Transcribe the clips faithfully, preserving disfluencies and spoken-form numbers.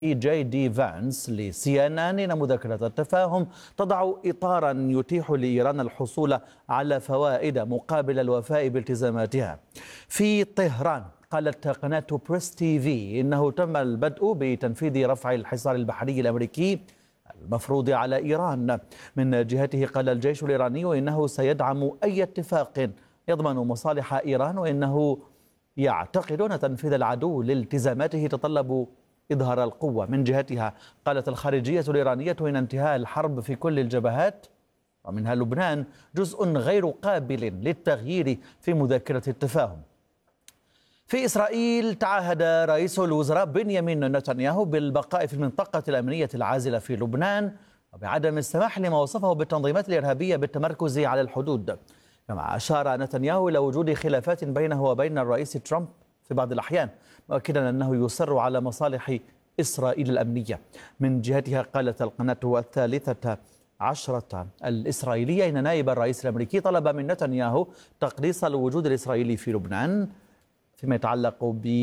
جي دي فانس لسي ان ان أن مذكرة التفاهم تضع إطارا يتيح لإيران الحصول على فوائد مقابل الوفاء بالتزاماتها. في طهران قالت قناة بريس تي في إنه تم البدء بتنفيذ رفع الحصار البحري الأمريكي المفروض على إيران. من جهته قال الجيش الإيراني إنه سيدعم أي اتفاق يضمن مصالح إيران، وإنه يعتقد أن تنفيذ العدو لالتزاماته يتطلب إظهار القوة. من جهتها قالت الخارجية الإيرانية إن انتهاء الحرب في كل الجبهات ومنها لبنان جزء غير قابل للتغيير في مذكرة التفاهم. في إسرائيل تعهد رئيس الوزراء بنيامين نتنياهو بالبقاء في المنطقة الأمنية العازلة في لبنان وبعدم السماح لما وصفه بالتنظيمات الإرهابية بالتمركز على الحدود. كما أشار نتنياهو إلى وجود خلافات بينه وبين الرئيس ترامب في بعض الأحيان، مؤكدا أنه يصر على مصالح إسرائيل الأمنية. من جهتها قالت القناة الثالثة عشرة الإسرائيلية إن نائب الرئيس الأمريكي طلب من نتنياهو تقليص الوجود الإسرائيلي في لبنان فيما يتعلق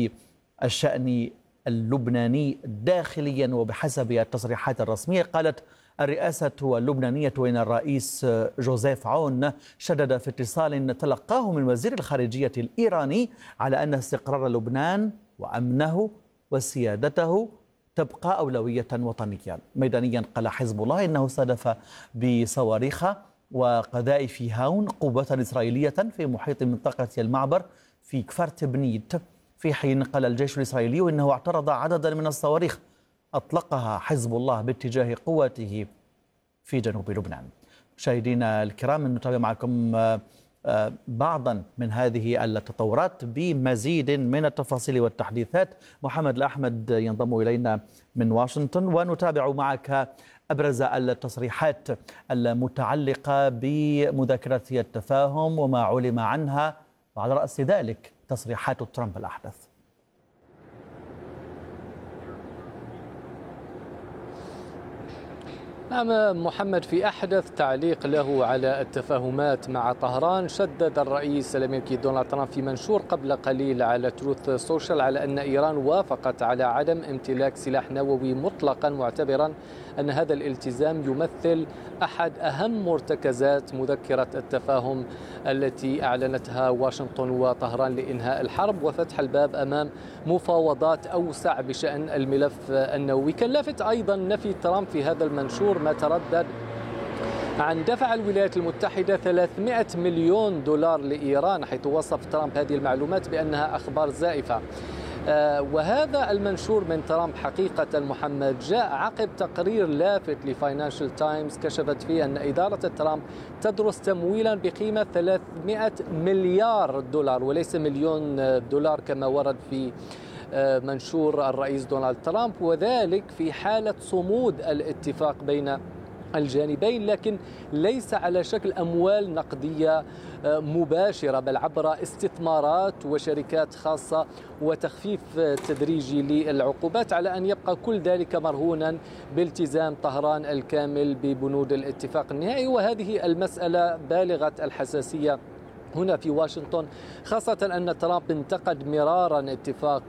بالشأن اللبناني داخليا. وبحسب التصريحات الرسمية قالت الرئاسة اللبنانية وإن الرئيس جوزيف عون شدد في اتصال تلقاه من وزير الخارجية الإيراني على أن استقرار لبنان وأمنه وسيادته تبقى أولوية وطنية. ميدانيا قال حزب الله إنه استهدف بصواريخ وقذائف هاون قوة إسرائيلية في محيط منطقة المعبر في كفر تبنيت، في حين قال الجيش الإسرائيلي إنه اعترض عددا من الصواريخ أطلقها حزب الله باتجاه قواته في جنوب لبنان. مشاهدينا الكرام، نتابع معكم بعضا من هذه التطورات بمزيد من التفاصيل والتحديثات. محمد الأحمد ينضم إلينا من واشنطن، ونتابع معك أبرز التصريحات المتعلقة بمذكرة التفاهم وما علم عنها، وعلى رأس ذلك تصريحات ترامب الأحدث. نعم محمد، في أحدث تعليق له على التفاهمات مع طهران شدد الرئيس الأمريكي دونالد ترامب في منشور قبل قليل على تروث سوشيال على أن إيران وافقت على عدم امتلاك سلاح نووي مطلقا، معتبرا أن هذا الالتزام يمثل أحد أهم مرتكزات مذكرة التفاهم التي أعلنتها واشنطن وطهران لإنهاء الحرب وفتح الباب أمام مفاوضات أوسع بشأن الملف النووي. كان لافت أيضا نفي ترامب في هذا المنشور ما تردد عن دفع الولايات المتحدة ثلاثمائة مليون دولار لإيران، حيث وصف ترامب هذه المعلومات بأنها أخبار زائفة. آه وهذا المنشور من ترامب حقيقة محمد جاء عقب تقرير لافت لفاينانشال تايمز كشفت فيه أن إدارة ترامب تدرس تمويلا بقيمة ثلاثمائة مليار دولار وليس مليون دولار كما ورد في آه منشور الرئيس دونالد ترامب، وذلك في حالة صمود الاتفاق بين الجانبين، لكن ليس على شكل أموال نقدية مباشرة بل عبر استثمارات وشركات خاصة وتخفيف تدريجي للعقوبات، على أن يبقى كل ذلك مرهونا بالتزام طهران الكامل ببنود الاتفاق النهائي. وهذه المسألة بالغة الحساسية هنا في واشنطن، خاصة أن ترامب انتقد مرارا اتفاق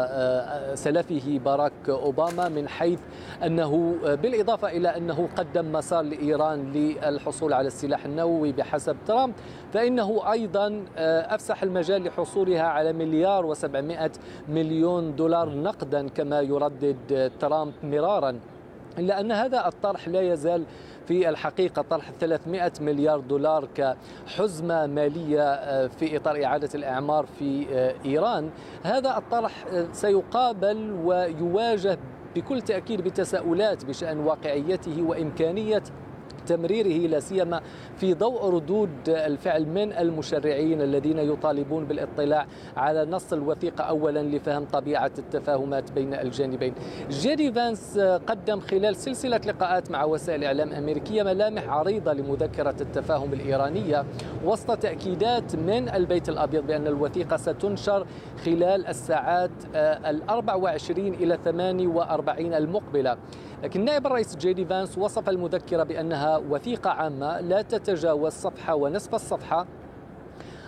سلفه باراك أوباما من حيث أنه بالإضافة إلى أنه قدم مسار لإيران للحصول على السلاح النووي بحسب ترامب، فإنه أيضا أفسح المجال لحصولها على مليار وسبعمائة مليون دولار نقدا كما يردد ترامب مرارا، إلا أن هذا الطرح لا يزال في الحقيقة طرح ثلاثمائة مليار دولار كحزمة مالية في إطار إعادة الإعمار في إيران. هذا الطرح سيقابل ويواجه بكل تأكيد بتساؤلات بشأن واقعيته وإمكانية تمريره، لا سيما في ضوء ردود الفعل من المشرعين الذين يطالبون بالاطلاع على نص الوثيقة أولا لفهم طبيعة التفاهمات بين الجانبين. جي دي فانس قدم خلال سلسلة لقاءات مع وسائل إعلام أمريكية ملامح عريضة لمذكرة التفاهم الإيرانية وسط تأكيدات من البيت الأبيض بأن الوثيقة ستنشر خلال الساعات الأربع وعشرين إلى ثمانية وأربعين المقبلة. لكن نائب الرئيس جي دي فانس وصف المذكرة بأنها وثيقة عامة لا تتجاوز صفحة ونصف الصفحة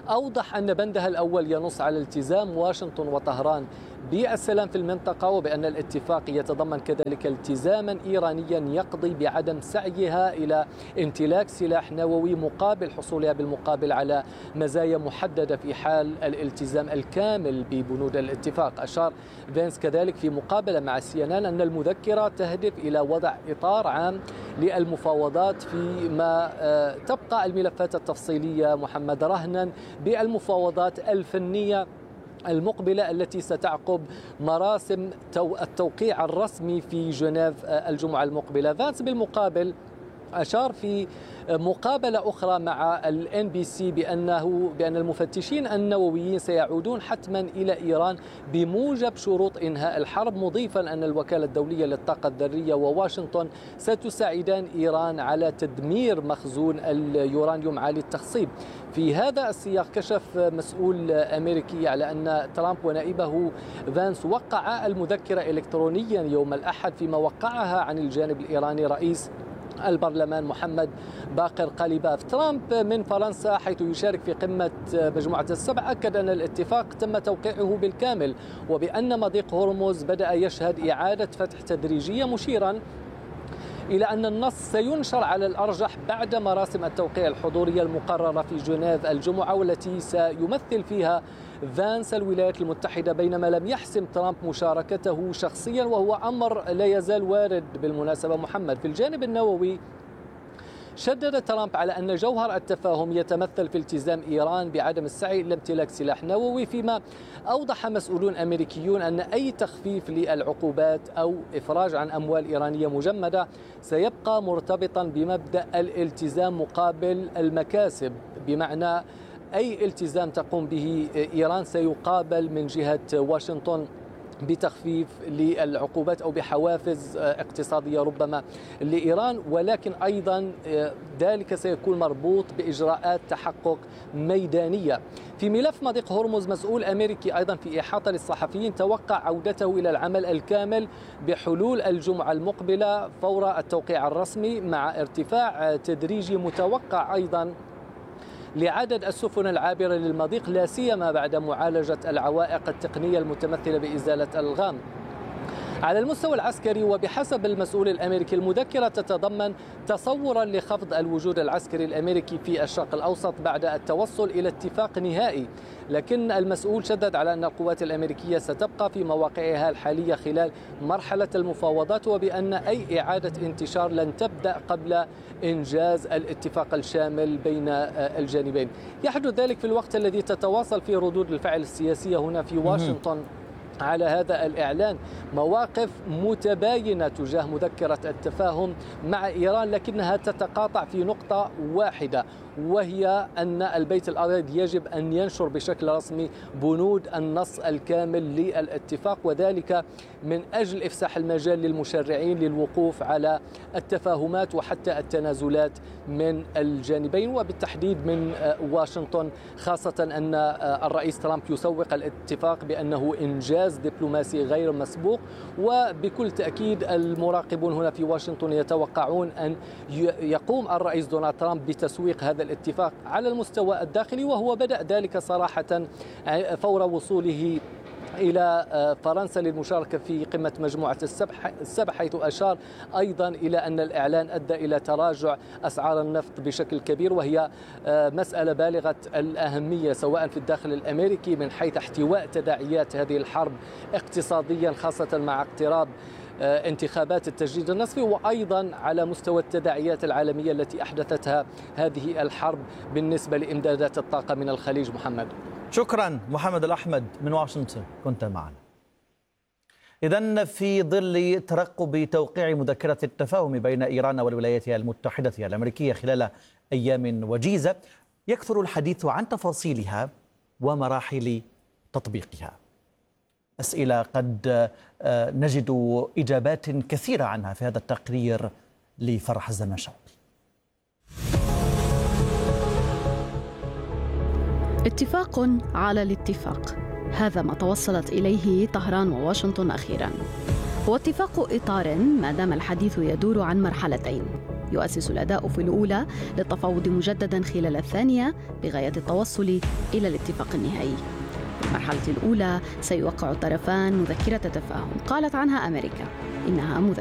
أوضح أن بندها الأول ينص على التزام واشنطن وطهران بالسلام في المنطقة، وبأن الاتفاق يتضمن كذلك التزاما إيرانيا يقضي بعدم سعيها إلى امتلاك سلاح نووي مقابل حصولها بالمقابل على مزايا محددة في حال الالتزام الكامل ببنود الاتفاق. أشار فينس كذلك في مقابلة مع سي إن إن أن المذكرة تهدف إلى وضع إطار عام للمفاوضات فيما تبقى الملفات التفصيلية محمد رهنا بالمفاوضات الفنية المقبلة التي ستعقب مراسم التوقيع الرسمي في جنيف الجمعة المقبلة. فانس بالمقابل أشار في مقابلة أخرى مع ال إن بي سي بأنه بأن المفتشين النوويين سيعودون حتما إلى إيران بموجب شروط إنهاء الحرب، مضيفا أن الوكالة الدولية للطاقة الذرية وواشنطن ستساعدان إيران على تدمير مخزون اليورانيوم عالي التخصيب. في هذا السياق كشف مسؤول أمريكي على أن ترامب ونائبه فانس وقعا المذكرة إلكترونيا يوم الأحد، فيما وقعها عن الجانب الإيراني رئيس البرلمان محمد باقر قليباف. ترامب من فرنسا حيث يشارك في قمة مجموعة السبع أكد أن الاتفاق تم توقيعه بالكامل، وبأن مضيق هرمز بدأ يشهد إعادة فتح تدريجية، مشيرا إلى أن النص سينشر على الأرجح بعد مراسم التوقيع الحضورية المقررة في جنيف الجمعة، والتي سيمثل فيها فانس الولايات المتحدة، بينما لم يحسم ترامب مشاركته شخصيا، وهو أمر لا يزال وارد بالمناسبة محمد. في الجانب النووي شدد ترامب على أن جوهر التفاهم يتمثل في التزام إيران بعدم السعي إلى امتلاك سلاح نووي، فيما أوضح مسؤولون أمريكيون أن أي تخفيف للعقوبات أو إفراج عن أموال إيرانية مجمدة سيبقى مرتبطا بمبدأ الالتزام مقابل المكاسب، بمعنى أي التزام تقوم به إيران سيقابل من جهة واشنطن بتخفيف للعقوبات أو بحوافز اقتصادية ربما لإيران، ولكن أيضا ذلك سيكون مربوط بإجراءات تحقق ميدانية. في ملف مضيق هرمز مسؤول أمريكي أيضا في إحاطة للصحفيين توقع عودته إلى العمل الكامل بحلول الجمعة المقبلة فور التوقيع الرسمي، مع ارتفاع تدريجي متوقع أيضا لعدد السفن العابرة للمضيق، لا سيما بعد معالجة العوائق التقنية المتمثلة بإزالة الألغام. على المستوى العسكري وبحسب المسؤول الأمريكي المذكرة تتضمن تصورا لخفض الوجود العسكري الأمريكي في الشرق الأوسط بعد التوصل إلى اتفاق نهائي، لكن المسؤول شدد على أن القوات الأمريكية ستبقى في مواقعها الحالية خلال مرحلة المفاوضات، وبأن أي إعادة انتشار لن تبدأ قبل إنجاز الاتفاق الشامل بين الجانبين. يحدث ذلك في الوقت الذي تتواصل فيه ردود الفعل السياسية هنا في واشنطن على هذا الإعلان، مواقف متباينة تجاه مذكرة التفاهم مع إيران، لكنها تتقاطع في نقطة واحدة، وهي أن البيت الأبيض يجب أن ينشر بشكل رسمي بنود النص الكامل للاتفاق، وذلك من أجل إفساح المجال للمشرعين للوقوف على التفاهمات وحتى التنازلات من الجانبين، وبالتحديد من واشنطن، خاصة أن الرئيس ترامب يسوق الاتفاق بأنه إنجاز دبلوماسي غير مسبوق. وبكل تأكيد المراقبون هنا في واشنطن يتوقعون أن يقوم الرئيس دونالد ترامب بتسويق هذا الاتفاق على المستوى الداخلي، وهو بدأ ذلك صراحة فور وصوله إلى فرنسا للمشاركة في قمة مجموعة السبع، حيث أشار أيضا إلى أن الإعلان أدى إلى تراجع أسعار النفط بشكل كبير، وهي مسألة بالغة الأهمية سواء في الداخل الأمريكي من حيث احتواء تداعيات هذه الحرب اقتصاديا، خاصة مع اقتراب انتخابات التجديد النصفي، وأيضا على مستوى التداعيات العالمية التي أحدثتها هذه الحرب بالنسبة لإمدادات الطاقة من الخليج. محمد، شكرا. محمد الأحمد من واشنطن كنت معنا. إذن في ظل ترقب توقيع مذكرة التفاهم بين إيران والولايات المتحدة الأمريكية خلال أيام وجيزة، يكثر الحديث عن تفاصيلها ومراحل تطبيقها. أسئلة قد نجد إجابات كثيرة عنها في هذا التقرير لفرح الزماشاوي. اتفاق على الاتفاق، هذا ما توصلت إليه طهران وواشنطن أخيراً. واتفاق إطار ما دام الحديث يدور عن مرحلتين: يؤسس الأداء في الأولى للتفاوض مجددا خلال الثانية بغاية التوصل إلى الاتفاق النهائي. في المرحلة الأولى سيوقع الطرفان مذكرة تفاهم قالت عنها أمريكا إنها مذكرة